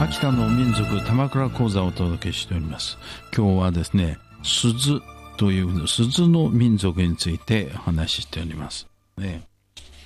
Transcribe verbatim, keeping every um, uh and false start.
秋田の民族玉倉講座をお届けしております。今日はですね、鈴という鈴の民族についてお話ししております、ね。